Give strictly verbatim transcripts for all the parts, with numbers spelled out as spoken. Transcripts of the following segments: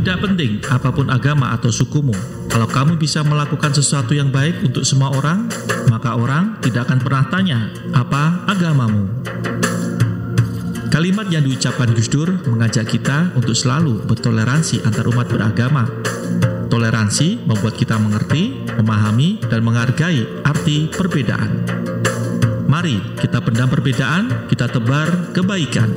Tidak penting apapun agama atau sukumu, kalau kamu bisa melakukan sesuatu yang baik untuk semua orang, maka orang tidak akan pernah tanya, apa agamamu? Kalimat yang diucapkan Gus Dur mengajak kita untuk selalu bertoleransi antar umat beragama. Toleransi membuat kita mengerti, memahami, dan menghargai arti perbedaan. Mari kita pendam perbedaan, kita tebar kebaikan.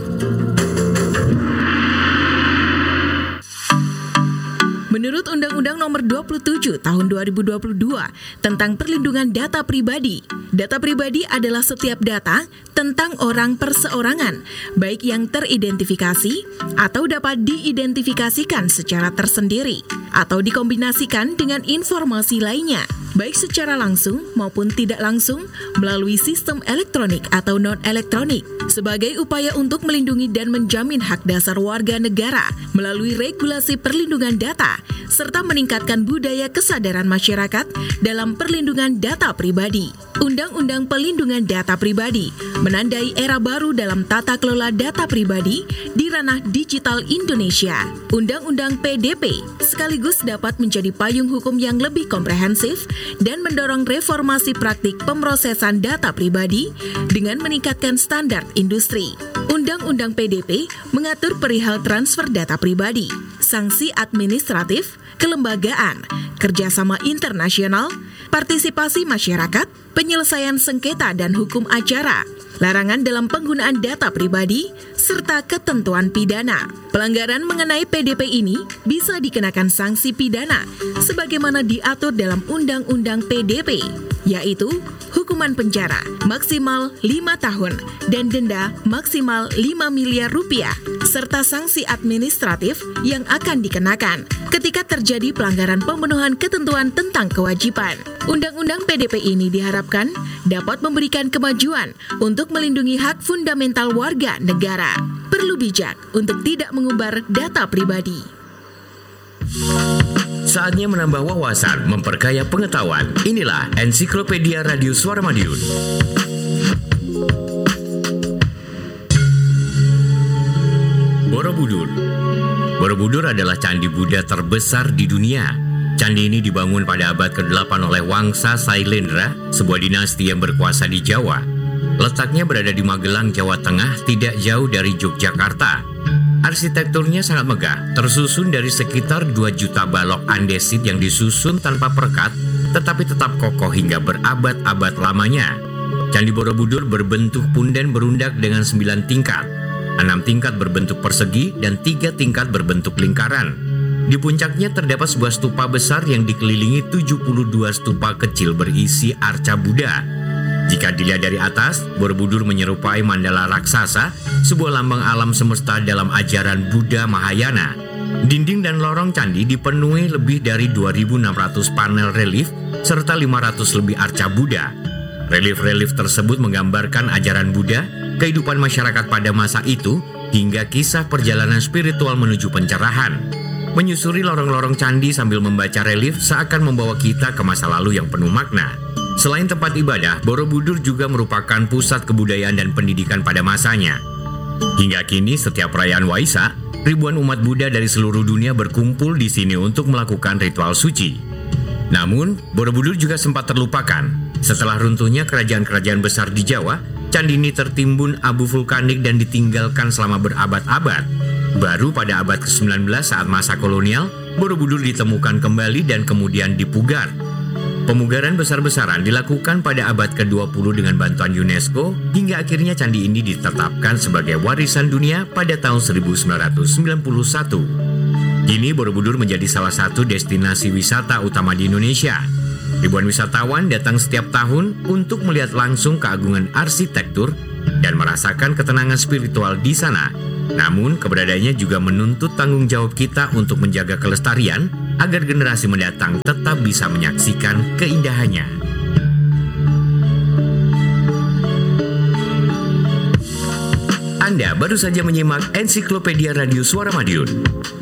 Menurut Undang-Undang Nomor dua puluh tujuh Tahun dua ribu dua puluh dua tentang perlindungan data pribadi, data pribadi adalah setiap data tentang orang perseorangan, baik yang teridentifikasi atau dapat diidentifikasikan secara tersendiri atau dikombinasikan dengan informasi lainnya, baik secara langsung maupun tidak langsung melalui sistem elektronik atau non-elektronik, sebagai upaya untuk melindungi dan menjamin hak dasar warga negara melalui regulasi perlindungan data, serta meningkatkan budaya kesadaran masyarakat dalam perlindungan data pribadi. Undang-Undang Pelindungan Data Pribadi menandai era baru dalam tata kelola data pribadi di ranah digital Indonesia. Undang-Undang P D P sekaligus dapat menjadi payung hukum yang lebih komprehensif dan mendorong reformasi praktik pemrosesan data pribadi dengan meningkatkan standar industri. Undang-Undang P D P mengatur perihal transfer data pribadi, sanksi administratif, kelembagaan, kerjasama internasional, partisipasi masyarakat, penyelesaian sengketa dan hukum acara, larangan dalam penggunaan data pribadi, serta ketentuan pidana. Pelanggaran mengenai P D P ini bisa dikenakan sanksi pidana sebagaimana diatur dalam Undang-Undang P D P, yaitu hukuman penjara maksimal lima tahun dan denda maksimal lima miliar rupiah, serta sanksi administratif yang akan dikenakan ketika terjadi pelanggaran pemenuhan ketentuan tentang kewajiban. Undang-Undang P D P ini diharapkan dapat memberikan kemajuan untuk melindungi hak fundamental warga negara. Perlu bijak untuk tidak mengumbar data pribadi. Saatnya menambah wawasan, memperkaya pengetahuan. Inilah Ensiklopedia Radio Suara Madiun. Borobudur. Borobudur adalah candi Buddha terbesar di dunia. Candi ini dibangun pada abad kedelapan oleh Wangsa Sailendra, sebuah dinasti yang berkuasa di Jawa. Letaknya berada di Magelang, Jawa Tengah, tidak jauh dari Yogyakarta. Arsitekturnya sangat megah, tersusun dari sekitar dua juta balok andesit yang disusun tanpa perekat, tetapi tetap kokoh hingga berabad-abad lamanya. Candi Borobudur berbentuk punden berundak dengan sembilan tingkat, enam tingkat berbentuk persegi, dan tiga tingkat berbentuk lingkaran. Di puncaknya terdapat sebuah stupa besar yang dikelilingi tujuh puluh dua stupa kecil berisi arca Buddha. Jika dilihat dari atas, Borobudur menyerupai mandala raksasa, sebuah lambang alam semesta dalam ajaran Buddha Mahayana. Dinding dan lorong candi dipenuhi lebih dari dua ribu enam ratus panel relief serta lima ratus lebih arca Buddha. Relief-relief tersebut menggambarkan ajaran Buddha, kehidupan masyarakat pada masa itu, hingga kisah perjalanan spiritual menuju pencerahan. Menyusuri lorong-lorong candi sambil membaca relief seakan membawa kita ke masa lalu yang penuh makna. Selain tempat ibadah, Borobudur juga merupakan pusat kebudayaan dan pendidikan pada masanya. Hingga kini, setiap perayaan Waisak, ribuan umat Buddha dari seluruh dunia berkumpul di sini untuk melakukan ritual suci. Namun, Borobudur juga sempat terlupakan. Setelah runtuhnya kerajaan-kerajaan besar di Jawa, candi ini tertimbun abu vulkanik dan ditinggalkan selama berabad-abad. Baru pada abad kesembilan belas saat masa kolonial, Borobudur ditemukan kembali dan kemudian dipugar. Pemugaran besar-besaran dilakukan pada abad ke dua puluh dengan bantuan UNESCO, hingga akhirnya candi ini ditetapkan sebagai warisan dunia pada tahun seribu sembilan ratus sembilan puluh satu. Kini Borobudur menjadi salah satu destinasi wisata utama di Indonesia. Ribuan wisatawan datang setiap tahun untuk melihat langsung keagungan arsitektur dan merasakan ketenangan spiritual di sana. Namun, keberadaannya juga menuntut tanggung jawab kita untuk menjaga kelestarian agar generasi mendatang tetap bisa menyaksikan keindahannya. Anda baru saja menyimak Ensiklopedia Radio Suara Madiun.